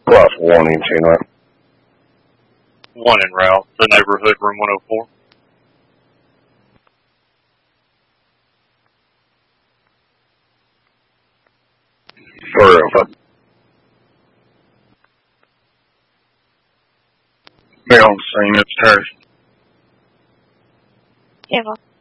Plus 1 inch in route. 1 en route, the neighborhood room 104. Forever. Be on the scene, it's Terry. Eva.